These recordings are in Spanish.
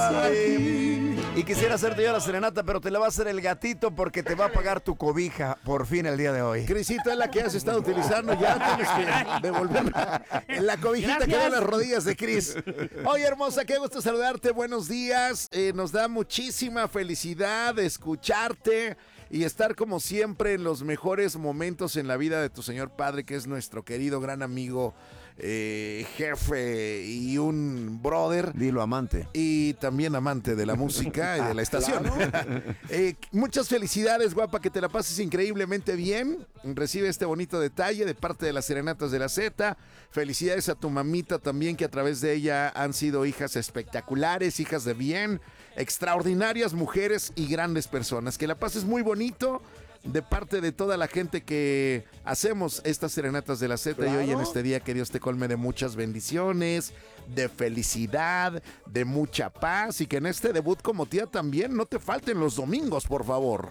Sí. Y quisiera hacerte yo la serenata, pero te la va a hacer el gatito porque te va a pagar tu cobija por fin el día de hoy. Crisito, es la que has estado utilizando, ya tienes que devolverla. La cobijita quedó en las rodillas de Cris. Oye, hermosa, qué gusto saludarte, buenos días. Nos da muchísima felicidad escucharte y estar como siempre en los mejores momentos en la vida de tu señor padre, que es nuestro querido gran amigo, jefe y un brother. Dilo, amante. Y también amante de la música y de la estación. Claro. Muchas felicidades, guapa, que te la pases increíblemente bien. Recibe este bonito detalle de parte de las Serenatas de la Z. Felicidades a tu mamita también, que a través de ella han sido hijas espectaculares, hijas de bien, extraordinarias mujeres y grandes personas. Que la pases muy bonito de parte de toda la gente que hacemos estas Serenatas de la Z. Claro. Y hoy en este día que Dios te colme de muchas bendiciones, de felicidad, de mucha paz, y que en este debut como tía también no te falten los domingos, por favor.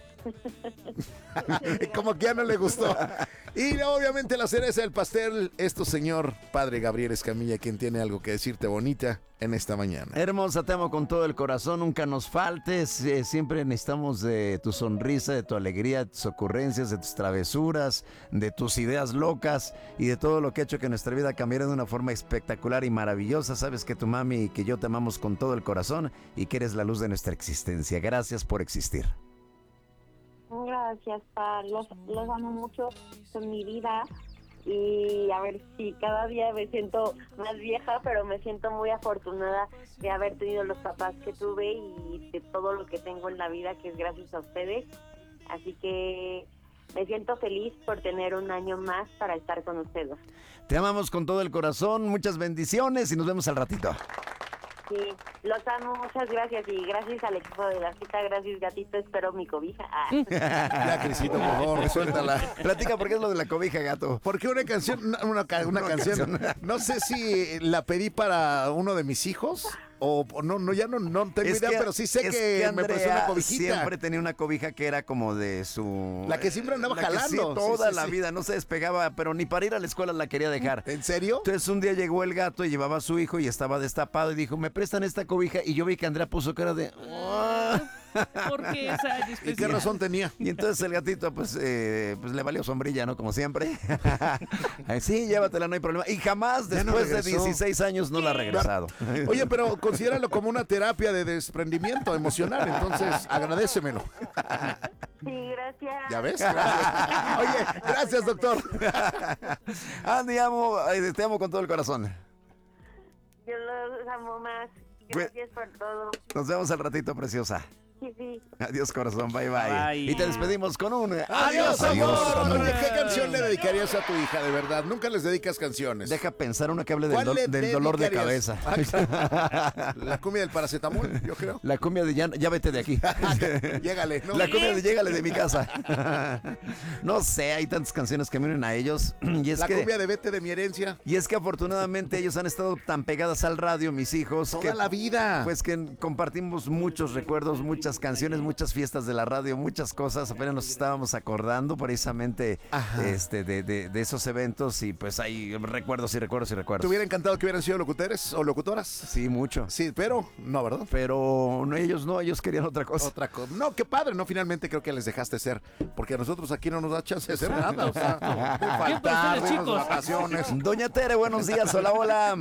Como que ya no le gustó. Y obviamente la cereza del pastel es tu señor padre Gabriel Escamilla, quien tiene algo que decirte bonita en esta mañana. Hermosa, te amo con todo el corazón, nunca nos faltes, siempre necesitamos de tu sonrisa, de tu alegría, de tus ocurrencias, de tus travesuras, de tus ideas locas y de todo lo que ha hecho que nuestra vida cambiara de una forma espectacular y maravillosa. Sabes que tu mami y que yo te amamos con todo el corazón y que eres la luz de nuestra existencia. Gracias por existir. Gracias, Pa. Los amo mucho en mi vida. Y a ver si cada día me siento más vieja, pero me siento muy afortunada de haber tenido los papás que tuve y de todo lo que tengo en la vida, que es gracias a ustedes. Así que me siento feliz por tener un año más para estar con ustedes. Te amamos con todo el corazón, muchas bendiciones y nos vemos al ratito. Sí, los amo, muchas gracias, y gracias al equipo de la cita, gracias gatito, espero mi cobija. Ya, Crisito, por favor, suéltala. Platica por qué es lo de la cobija, gato. Porque una canción, una canción, no sé si la pedí para uno de mis hijos o no, ya no tengo idea, pero sí sé que me prestó una cobijita. Siempre tenía una cobija que era como de su... La que siempre andaba jalando. Toda la vida, no se despegaba, pero ni para ir a la escuela la quería dejar. ¿En serio? Entonces un día llegó el gato y llevaba a su hijo y estaba destapado y dijo, ¿me prestan esta cobija? Y yo vi que Andrea puso cara de... ¿Por qué esa especial? ¿Y qué razón tenía? Y entonces el gatito pues le valió sombrilla, ¿no? Como siempre. Sí, llévatela, no hay problema. Y jamás después de 16 años no la ha regresado. Oye, pero considéralo como una terapia de desprendimiento emocional, entonces agradécemelo. Sí, gracias. ¿Ya ves? Gracias. Oye, gracias, doctor. Andy, te amo con todo el corazón. Yo los amo más. Gracias por todo. Nos vemos al ratito, preciosa. Sí. Adiós, corazón, bye. Y te despedimos con un adiós, amor. Oye, ¿qué canción le dedicarías a tu hija, de verdad? Nunca les dedicas canciones. Deja pensar una que hable del dolor de cabeza. La cumbia del paracetamol, yo creo. La cumbia de ya vete de aquí. Llégale, ¿no? La cumbia de llégale de mi casa. No sé, hay tantas canciones que me unen a ellos. Y es cumbia de vete de mi herencia. Y es que afortunadamente ellos han estado tan pegadas al radio, mis hijos. Toda la vida. Pues que compartimos muchos recuerdos, muchas canciones, muchas fiestas de la radio, muchas cosas. Apenas nos estábamos acordando precisamente de esos eventos y pues hay recuerdos. ¿Te hubiera encantado que hubieran sido locutores o locutoras? Sí, mucho. Sí, pero no, ¿verdad? Pero no, ellos querían otra cosa. No, qué padre, no, finalmente creo que les dejaste ser, porque a nosotros aquí no nos da chance de hacer nada, o sea, de faltar, de las vacaciones. Doña Tere, buenos días, hola.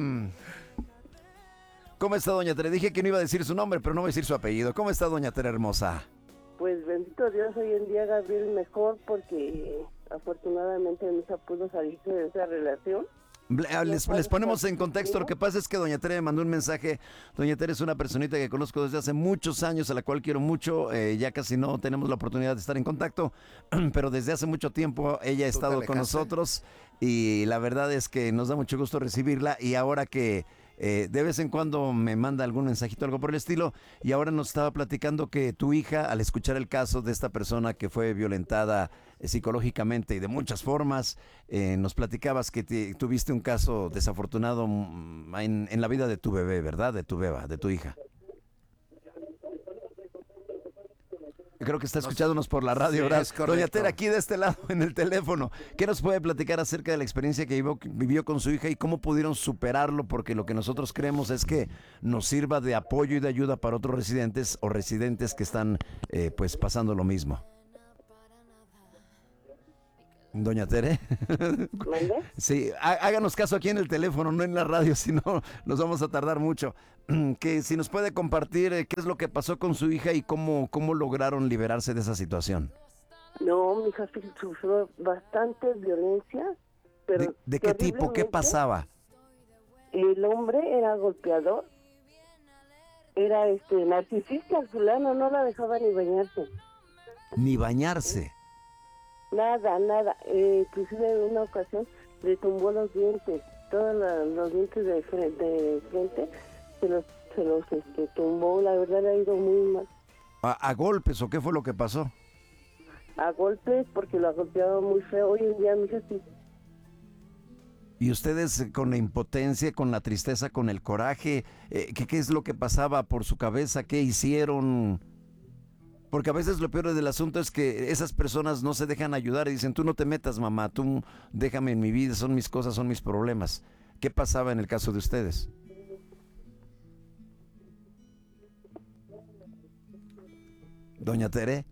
¿Cómo está, doña Tere? Dije que no iba a decir su nombre, pero no voy a decir su apellido. ¿Cómo está, doña Tere hermosa? Pues bendito Dios, hoy en día Gabriel mejor, porque afortunadamente mi hija pudo salirse de esa relación. Les ponemos en contexto. Lo que pasa es que doña Tere me mandó un mensaje. Doña Tere es una personita que conozco desde hace muchos años, a la cual quiero mucho. Ya casi no tenemos la oportunidad de estar en contacto, pero desde hace mucho tiempo ella ha estado con nosotros y la verdad es que nos da mucho gusto recibirla. Y ahora que de vez en cuando me manda algún mensajito, algo por el estilo, y ahora nos estaba platicando que tu hija, al escuchar el caso de esta persona que fue violentada psicológicamente y de muchas formas, nos platicabas que tuviste un caso desafortunado en la vida de tu bebé, ¿verdad? De tu beba, de tu hija. Creo que está escuchándonos por la radio, Sí, ¿verdad? es correcto. Doña Tere, aquí de este lado en el teléfono. ¿Qué nos puede platicar acerca de la experiencia que vivió con su hija y cómo pudieron superarlo? Porque lo que nosotros creemos es que nos sirva de apoyo y de ayuda para otros residentes o residentes que están pues pasando lo mismo. Doña Tere. ¿Mande? Sí, háganos caso aquí en el teléfono, no en la radio, si no nos vamos a tardar mucho. Que si nos puede compartir qué es lo que pasó con su hija y cómo lograron liberarse de esa situación. No, mi hija sí sufrió bastante violencia, pero ¿De qué tipo? ¿Qué terriblemente. pasaba? El hombre era golpeador, era narcisista, el fulano, no la dejaba ni bañarse. Ni bañarse. Nada. Inclusive en una ocasión le tumbó los dientes, todos los dientes de frente se los tumbó. La verdad le ha ido muy mal. ¿A golpes o qué fue lo que pasó? A golpes porque lo ha golpeado muy feo. Hoy en día mi hija sí. Y ustedes con la impotencia, con la tristeza, con el coraje, ¿qué es lo que pasaba por su cabeza? ¿Qué hicieron? Porque a veces lo peor del asunto es que esas personas no se dejan ayudar y dicen, tú no te metas, mamá, tú déjame en mi vida, son mis cosas, son mis problemas. ¿Qué pasaba en el caso de ustedes? Doña Tere.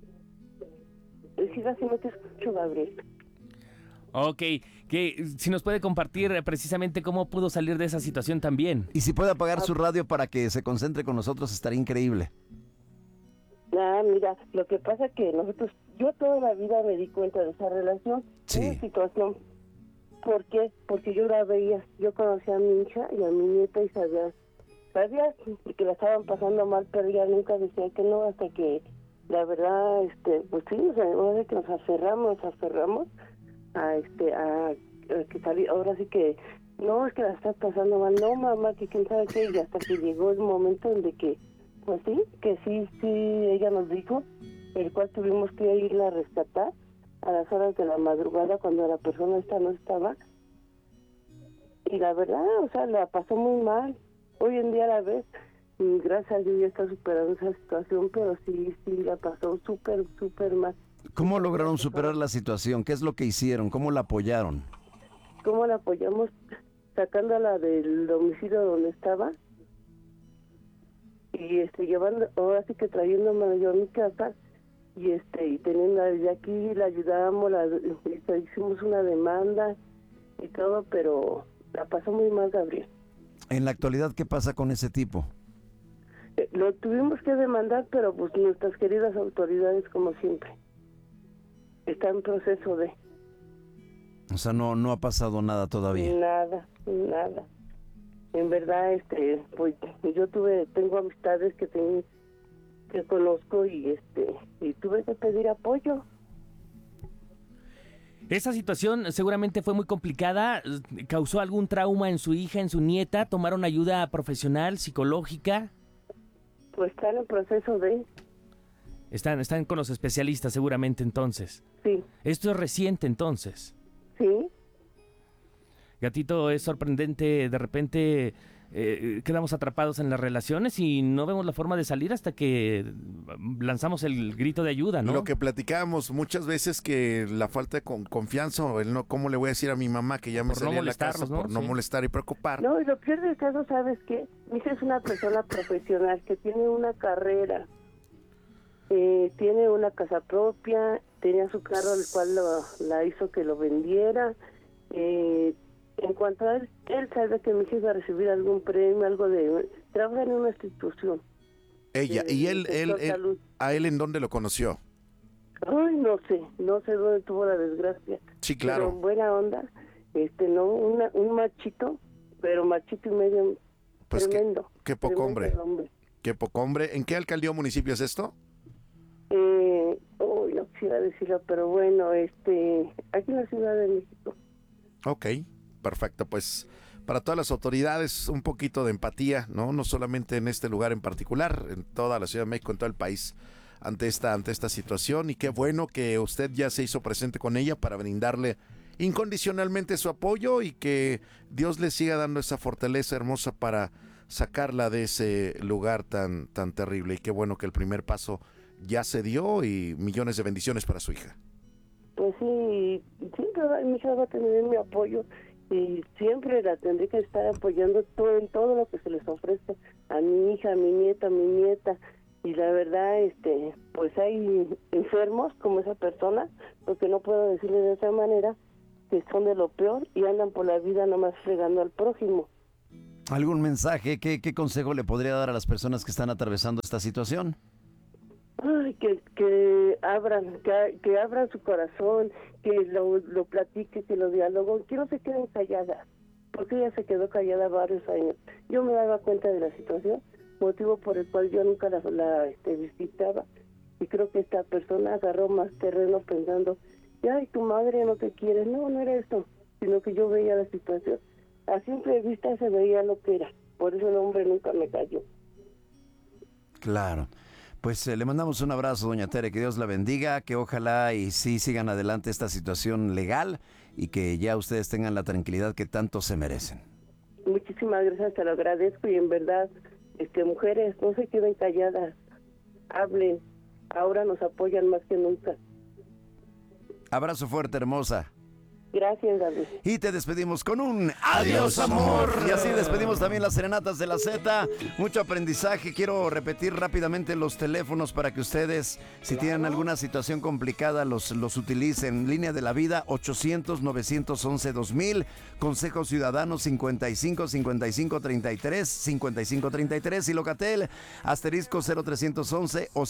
Sí, casi no te escucho, Gabriel. Ok, que si nos puede compartir precisamente cómo pudo salir de esa situación también. Y si puede apagar su radio para que se concentre con nosotros, estaría increíble. Mira, lo que pasa que yo toda la vida me di cuenta de esa relación, Sí. esa situación. ¿Por qué? Porque yo la veía, yo conocía a mi hija y a mi nieta y sabía que la estaban pasando mal, pero ella nunca decía que no, hasta que la verdad, pues sí, o sea, ahora que nos aferramos a que salí, ahora sí que, no, es que la estás pasando mal, no mamá, que quién sabe qué, y hasta que llegó el momento en de que, pues sí, ella nos dijo, el cual tuvimos que irla a rescatar a las horas de la madrugada cuando la persona esta no estaba, y la verdad, o sea, la pasó muy mal. Hoy en día la ves, y gracias a Dios ya está superando esa situación, pero sí, la pasó súper mal. ¿Cómo lograron superar la situación? ¿Qué es lo que hicieron? ¿Cómo la apoyaron? ¿Cómo la apoyamos? Sacándola del domicilio donde estaba y llevando, ahora sí que trayéndomela yo a mi casa y teniendo de aquí, la ayudamos, hicimos una demanda y todo, pero la pasó muy mal, Gabriel. En la actualidad, ¿qué pasa con ese tipo? Lo tuvimos que demandar, pero pues nuestras queridas autoridades, como siempre, está en proceso de... O sea, no ha pasado nada todavía. Nada. En verdad, pues yo tengo amistades que conozco y tuve que pedir apoyo. Esa situación seguramente fue muy complicada, causó algún trauma en su hija, en su nieta, ¿tomaron ayuda profesional, psicológica? Pues están en proceso de... Están con los especialistas seguramente entonces. Sí. Esto es reciente entonces. Sí. Gatito, es sorprendente, de repente quedamos atrapados en las relaciones y no vemos la forma de salir hasta que lanzamos el grito de ayuda, ¿no? Lo que platicábamos muchas veces, que la falta de confianza, o el no, ¿cómo le voy a decir a mi mamá que ya me Por no salí de la casa molestarlos, ¿no? por no Sí. molestar y preocupar? No, y lo peor del caso, ¿sabes qué? Mi hija es una persona profesional que tiene una carrera, tiene una casa propia, tenía su carro, el cual la hizo que lo vendiera. En cuanto a él sabe que mi hija iba a recibir algún premio, trabaja en una institución. Ella, y él, Salud. ¿a él en dónde lo conoció? Ay, no sé dónde tuvo la desgracia. Sí, claro. Pero buena onda, no, un machito, pero machito y medio, Pues tremendo. qué poco tremendo hombre. Qué poco hombre. ¿En qué alcaldía o municipio es esto? No quisiera decirlo, pero bueno, aquí en la Ciudad de México. Ok, perfecto. Pues para todas las autoridades, un poquito de empatía, ¿no? No solamente en este lugar en particular, en toda la Ciudad de México, en todo el país, ante esta situación. Y qué bueno que usted ya se hizo presente con ella para brindarle incondicionalmente su apoyo, y que Dios le siga dando esa fortaleza hermosa para sacarla de ese lugar tan terrible. Y qué bueno que el primer paso ya se dio y millones de bendiciones para su hija. Pues sí, siempre mi hija va a tener mi apoyo y siempre la tendré que estar apoyando en todo lo que se les ofrezca a mi hija, a mi nieta. Y la verdad, pues hay enfermos como esa persona, porque no puedo decirle de otra manera, que son de lo peor y andan por la vida nomás fregando al prójimo. ¿Algún mensaje? ¿Qué consejo le podría dar a las personas que están atravesando esta situación? Ay, que abran su corazón, que lo platique, que lo dialoguen, que no se queden calladas, porque ella se quedó callada varios años. Yo me daba cuenta de la situación, motivo por el cual yo nunca la visitaba, y creo que esta persona agarró más terreno pensando, ay, tu madre no te quiere. No era eso, sino que yo veía la situación. A simple vista se veía lo que era, por eso el hombre nunca me cayó. Claro. Pues le mandamos un abrazo, doña Tere, que Dios la bendiga, que ojalá y sí sigan adelante esta situación legal y que ya ustedes tengan la tranquilidad que tanto se merecen. Muchísimas gracias, te lo agradezco y en verdad, mujeres, no se queden calladas, hablen, ahora nos apoyan más que nunca. Abrazo fuerte, hermosa. Gracias, David. Y te despedimos con un adiós, amor. Y así despedimos también las serenatas de la Z. Mucho aprendizaje. Quiero repetir rápidamente los teléfonos para que ustedes, si tienen alguna situación complicada, los utilicen. Línea de la Vida, 800-911-2000. Consejo Ciudadano, 55-55-33. Y Locatel, asterisco 0311 o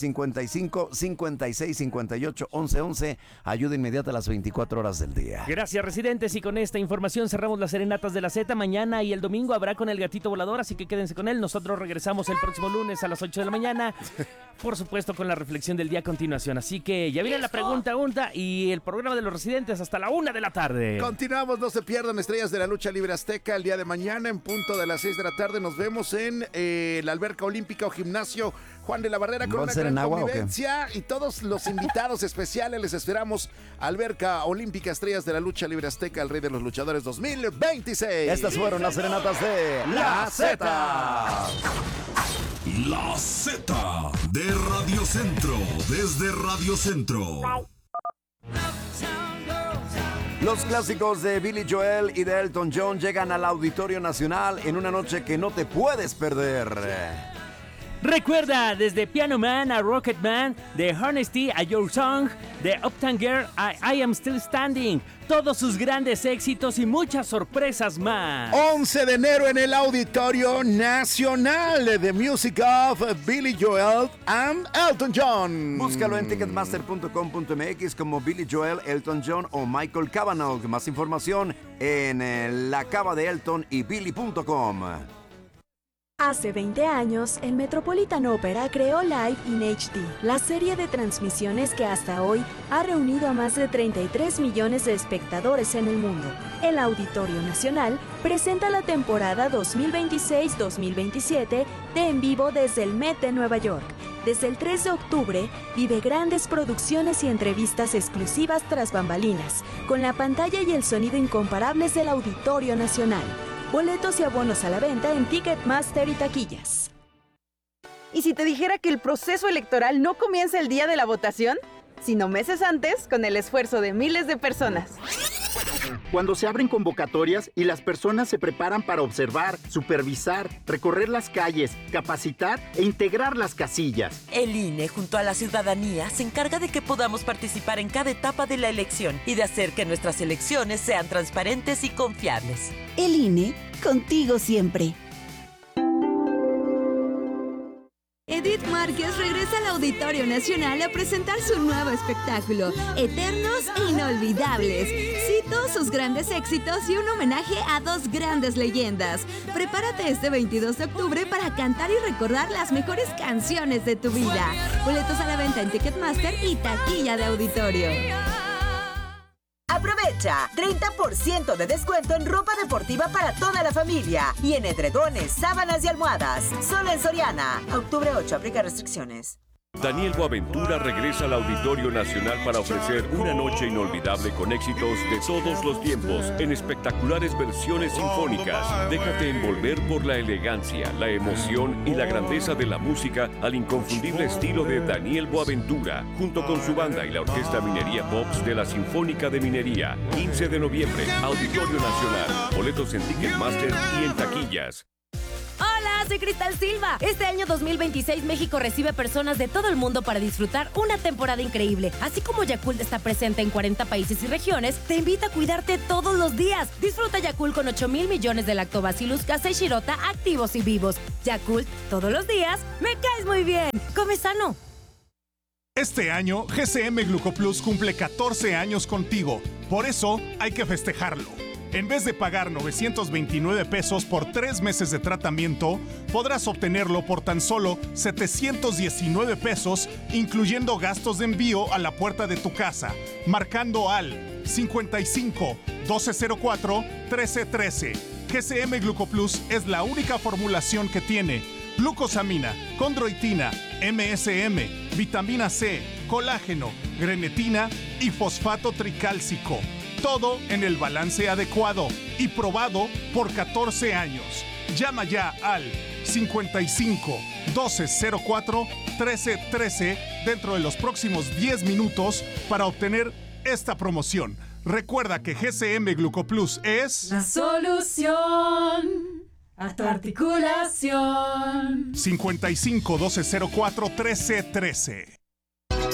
55-56-58-1111. Ayuda inmediata a las 24 horas del día. Gracias, residentes, y con esta información cerramos las serenatas de la Z. Mañana y el domingo habrá con el gatito volador, así que quédense con él. Nosotros regresamos el próximo lunes a las 8 de la mañana, por supuesto con la reflexión del día a continuación. Así que ya viene la pregunta y el programa de los residentes hasta la 1 de la tarde. Continuamos, no se pierdan Estrellas de la Lucha Libre Azteca el día de mañana en punto de las 6 de la tarde. Nos vemos en la alberca olímpica o gimnasio Juan de la Barrera con una gran convivencia y todos los invitados especiales. Les esperamos. Alberca olímpica Estrellas de la Lucha Libre Azteca, el Rey de los Luchadores 2026. Estas fueron las serenatas de La Z. La Z de Radio Centro, desde Radio Centro. Los clásicos de Billy Joel y de Elton John llegan al Auditorio Nacional en una noche que no te puedes perder. Recuerda, desde Piano Man a Rocket Man, de Honesty a Your Song, de Uptown Girl a I Am Still Standing, todos sus grandes éxitos y muchas sorpresas más. 11 de enero en el Auditorio Nacional, The Music of Billy Joel and Elton John. Búscalo en ticketmaster.com.mx como Billy Joel, Elton John o Michael Cavanaugh. Más información en la cava de Elton y Billy.com. Hace 20 años, el Metropolitan Opera creó Live in HD, la serie de transmisiones que hasta hoy ha reunido a más de 33 millones de espectadores en el mundo. El Auditorio Nacional presenta la temporada 2026-2027 de En Vivo desde el Met de Nueva York. Desde el 3 de octubre, vive grandes producciones y entrevistas exclusivas tras bambalinas, con la pantalla y el sonido incomparables del Auditorio Nacional. Boletos y abonos a la venta en Ticketmaster y taquillas. ¿Y si te dijera que el proceso electoral no comienza el día de la votación, sino meses antes, con el esfuerzo de miles de personas? Cuando se abren convocatorias y las personas se preparan para observar, supervisar, recorrer las calles, capacitar e integrar las casillas. El INE, junto a la ciudadanía, se encarga de que podamos participar en cada etapa de la elección y de hacer que nuestras elecciones sean transparentes y confiables. El INE, contigo siempre. Edith Márquez regresa al Auditorio Nacional a presentar su nuevo espectáculo, Eternos e Inolvidables. Cito sus grandes éxitos y un homenaje a dos grandes leyendas. Prepárate este 22 de octubre para cantar y recordar las mejores canciones de tu vida. Boletos a la venta en Ticketmaster y taquilla de auditorio. Aprovecha 30% de descuento en ropa deportiva para toda la familia y en edredones, sábanas y almohadas. Solo en Soriana. A octubre 8, aplica restricciones. Daniel Boaventura regresa al Auditorio Nacional para ofrecer una noche inolvidable con éxitos de todos los tiempos en espectaculares versiones sinfónicas. Déjate envolver por la elegancia, la emoción y la grandeza de la música al inconfundible estilo de Daniel Boaventura, junto con su banda y la Orquesta Minería Pops de la Sinfónica de Minería. 15 de noviembre, Auditorio Nacional. Boletos en Ticketmaster y en taquillas. Hola, soy Cristal Silva. Este año 2026 México recibe personas de todo el mundo para disfrutar una temporada increíble. Así como Yakult está presente en 40 países y regiones, te invita a cuidarte todos los días. Disfruta Yakult con 8,000 millones de Lactobacillus casei shirota activos y vivos. Yakult, todos los días, me caes muy bien. Come sano. Este año, GCM Glucoplus cumple 14 años contigo. Por eso, hay que festejarlo. En vez de pagar 929 pesos por 3 meses de tratamiento, podrás obtenerlo por tan solo 719 pesos, incluyendo gastos de envío a la puerta de tu casa, marcando al 55 1204 1313. GCM Glucoplus es la única formulación que tiene glucosamina, condroitina, MSM, vitamina C, colágeno, grenetina y fosfato tricálcico. Todo en el balance adecuado y probado por 14 años. Llama ya al 55 1204 1313 dentro de los próximos 10 minutos para obtener esta promoción. Recuerda que GCM Glucoplus es la solución a tu articulación. 55 1204 1313.